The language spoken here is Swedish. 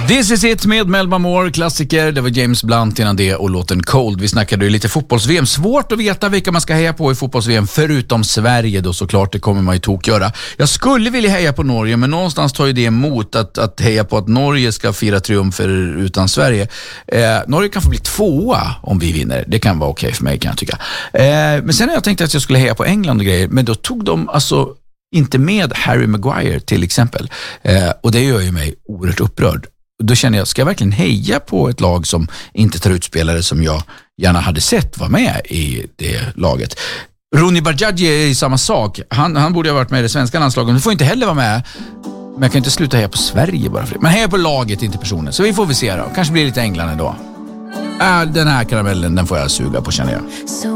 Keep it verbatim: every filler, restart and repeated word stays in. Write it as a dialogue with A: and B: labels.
A: This is it med Melba Moore, klassiker. Det var James Blunt innan det och låten Cold. Vi snackade ju lite fotbolls-V M. Svårt att veta vilka man ska heja på i fotbolls-V M förutom Sverige då, såklart. Det kommer man ju tokgöra. Jag skulle vilja heja på Norge, men någonstans tar ju det emot att, att heja på att Norge ska fira triumfer utan Sverige. Eh, Norge kan få bli tvåa om vi vinner. Det kan vara okej för mig, kan jag tycka. Eh, men sen har jag tänkt att jag skulle heja på England och grejer, men då tog de alltså inte med Harry Maguire till exempel. Eh, och det gör ju mig oerhört upprörd. Då känner jag, ska jag verkligen heja på ett lag som inte tar ut spelare som jag gärna hade sett vara med i det laget? Rooney Bajadji är i samma sak. Han, han borde ha varit med i det svenska landslaget. Han får inte heller vara med. Men jag kan inte sluta heja på Sverige bara för det. Men heja på laget, inte personen. Så vi får vi se då. Kanske blir lite England ändå. Äh, den här karamellen, den får jag suga på, känner jag.